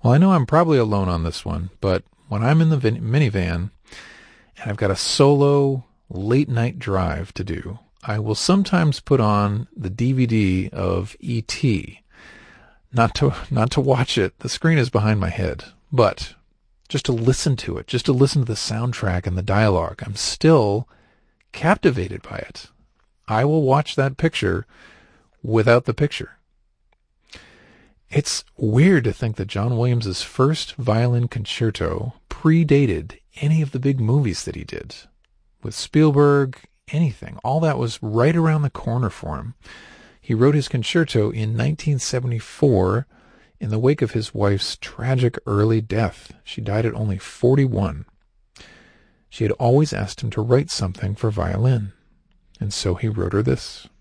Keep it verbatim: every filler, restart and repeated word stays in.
Well, I know I'm probably alone on this one, but when I'm in the vin- minivan and I've got a solo late night drive to do, I will sometimes put on the D V D of E T Not to not to watch it. The screen is behind my head, but just to listen to it, just to listen to the soundtrack and the dialogue. I'm still captivated by it. I will watch that picture without the picture. It's weird to think that John Williams' first violin concerto predated any of the big movies that he did. With Spielberg, anything. All that was right around the corner for him. He wrote his concerto in nineteen seventy-four in the wake of his wife's tragic early death. She died at only forty-one. She had always asked him to write something for violin, and so he wrote her this.